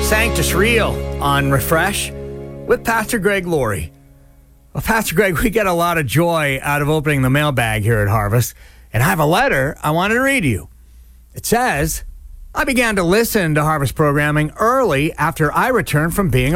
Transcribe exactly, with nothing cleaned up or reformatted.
Sanctus Real on Refresh with Pastor Greg Laurie. Well, Pastor Greg, we get a lot of joy out of opening the mailbag here at Harvest, and I have a letter I want to read to you. It says, I began to listen to Harvest programming early after I returned from being